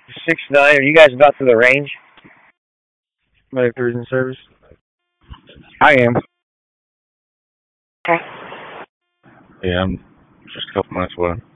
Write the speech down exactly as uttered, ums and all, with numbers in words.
Six nine. Are you guys about to the range? Medic tourism service. I am. Okay. Yeah, I'm just a couple minutes away.